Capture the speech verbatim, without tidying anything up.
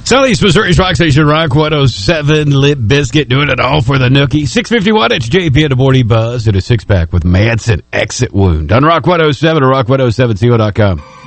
Southeast Missouri's Rock Station, Rock one oh seven, Limp Bizkit doing it all for the nookie. six fifty-one, it's J P and the Morning Buzz and a six-pack with Manson Exit Wound on Rock one oh seven or rock one oh seven C O dot com.